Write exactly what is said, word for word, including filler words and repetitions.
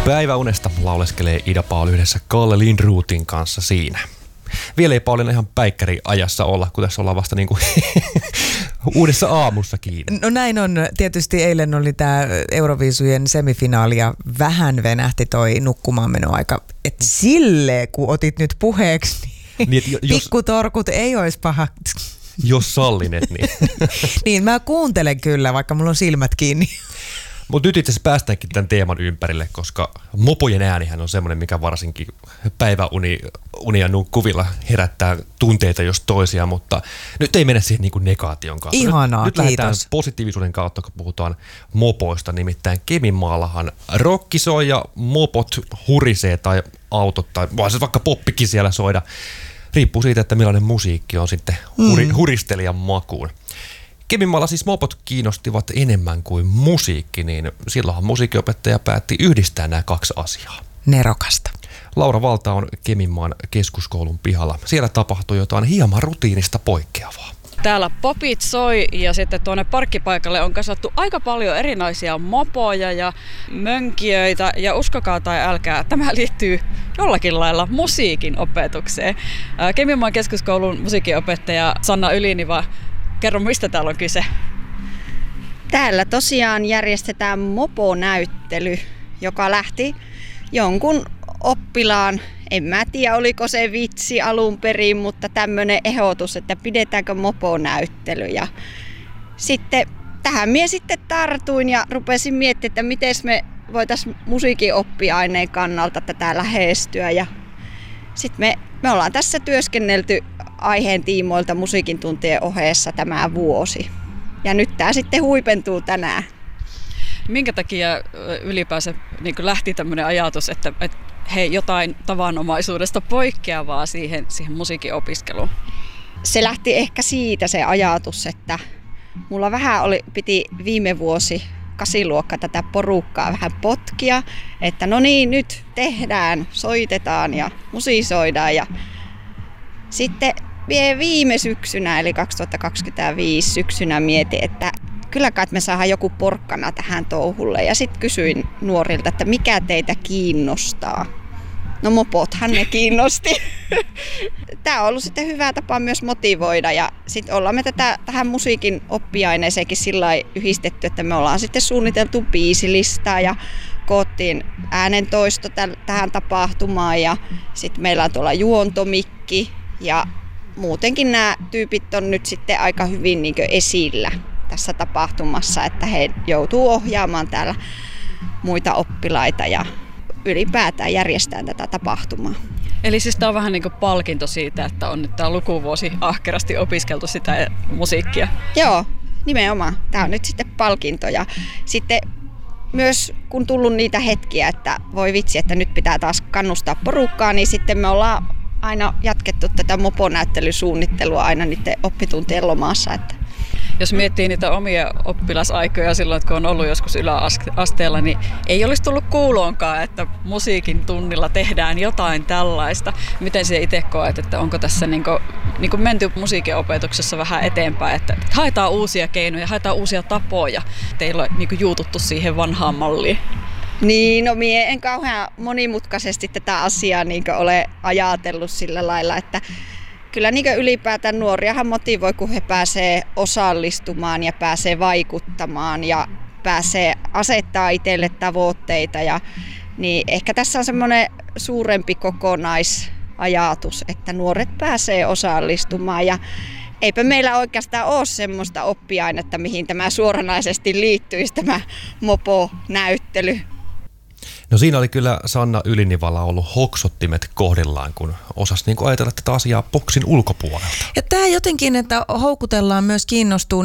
Päiväunesta lauleskelee Ida Paul yhdessä Kalle Lindroothin kanssa siinä. Vielä ei Pauliina ihan päikkäri ajassa olla, kun tässä ollaan vasta niin kuin uudessa aamussa kiinni. No näin on. Tietysti eilen oli tämä Euroviisujen semifinaali ja vähän venähti toi nukkumaanmenoaika. Et silleen, kun otit nyt puheeksi, niin, niin jos, pikkutorkut ei olisi paha. Jos sallinet, niin. Niin, mä kuuntelen kyllä, vaikka mulla on silmät kiinni. Mutta nyt itse asiassa päästäänkin tämän teeman ympärille, koska mopojen äänihän on semmoinen, mikä varsinkin päiväunia nukkuvilla herättää tunteita jos toisia, mutta nyt ei mennä siihen niin kuin negaation kautta. Ihanaa, nyt, nyt kiitos. lähdetään positiivisuuden kautta, kun puhutaan mopoista, nimittäin Keminmaallahan rokki soi ja mopot hurisee tai autot tai vaan se vaikka poppikin siellä soida. Riippuu siitä, että millainen musiikki on sitten huri, mm. huristelijan makuun. Keminmaalla siis mopot kiinnostivat enemmän kuin musiikki, niin silloinhan musiikkiopettaja päätti yhdistää nämä kaksi asiaa. Nerokasta. Laura Valta on Keminmaan keskuskoulun pihalla. Siellä tapahtui jotain hieman rutiinista poikkeavaa. Täällä popit soi ja sitten tuonne parkkipaikalle on kasattu aika paljon erinäisiä mopoja ja mönkijöitä. Ja uskokaa tai älkää, tämä liittyy jollakin lailla musiikin opetukseen. Keminmaan keskuskoulun musiikinopettaja Sanna Yliniva, kerro, mistä täällä on kyse? Täällä tosiaan järjestetään moponäyttely, joka lähti jonkun oppilaan, en mä tiedä oliko se vitsi alun perin, mutta tämmöinen ehdotus, että pidetäänkö moponäyttely. Ja sitten tähän minä sitten tartuin ja rupesin miettimään, että miten me voitaisiin musiikin oppiaineen kannalta tätä lähestyä. Ja sitten me, me ollaan tässä työskennelty aiheen tiimoilta musiikin tuntien ohessa tämä vuosi. Ja nyt tämä sitten huipentuu tänään. Minkä takia ylipäänsä niin lähti tämmöinen ajatus, että, että hei, jotain tavanomaisuudesta poikkeavaa siihen, siihen musiikin opiskeluun? Se lähti ehkä siitä se ajatus, että mulla vähän oli, piti viime vuosi kasiluokka tätä porukkaa vähän potkia, että no niin, nyt tehdään, soitetaan ja musisoidaan. Ja sitten viime syksynä, eli kaksituhattakaksikymmentäviisi syksynä mietin, että kyllä kai me saadaan joku porkkana tähän touhulle. Ja sitten kysyin nuorilta, että mikä teitä kiinnostaa. No mopothan ne kiinnosti. Tämä on ollut sitten hyvä tapa myös motivoida. Ja sitten ollaan me tätä, tähän musiikin oppiaineeseenkin sillä lailla yhdistetty, että me ollaan sitten suunniteltu biisilistaa ja koottiin äänentoisto tähän tapahtumaan. Ja sitten meillä on tuolla juontomikki ja muutenkin nämä tyypit on nyt sitten aika hyvin niin kuin esillä tässä tapahtumassa, että he joutuu ohjaamaan täällä muita oppilaita ja ylipäätään järjestää tätä tapahtumaa. Eli siis tämä on vähän niin kuin palkinto siitä, että on nyt tämä lukuvuosi ahkerasti opiskeltu sitä musiikkia. Joo, nimenomaan. Tämä on nyt sitten palkinto ja sitten myös kun tullut niitä hetkiä, että voi vitsi, että nyt pitää taas kannustaa porukkaa, niin sitten me ollaan aina jatkettu tätä moponäyttelysuunnittelua aina niiden oppituntien lomassa. Että jos miettii niitä omia oppilasaikoja silloin, kun on ollut joskus yläasteella, niin ei olisi tullut kuuloonkaan, että musiikin tunnilla tehdään jotain tällaista. Miten se itse koet, että onko tässä niin kuin, niin kuin menty musiikin opetuksessa vähän eteenpäin, että haetaan uusia keinoja, haetaan uusia tapoja, teillä on niin kuin juututtu siihen vanhaan malliin? Niin, no mie en kauhean monimutkaisesti tätä asiaa niin kuin ole ajatellut sillä lailla, että kyllä niin kuin ylipäätään nuoriahan motivoi, kun he pääsee osallistumaan ja pääsee vaikuttamaan ja pääsee asettaa itselle tavoitteita. Ja, niin ehkä tässä on semmoinen suurempi kokonaisajatus, että nuoret pääsee osallistumaan. Ja eipä meillä oikeastaan ole semmoista oppiainetta, mihin tämä suoranaisesti liittyisi, tämä moponäyttely. No siinä oli kyllä Sanna Ylinivalla ollut hoksottimet kohdillaan, kun osasi niin kuin ajatella tätä asiaa boksin ulkopuolelta. Ja tämä jotenkin, että houkutellaan myös kiinnostuu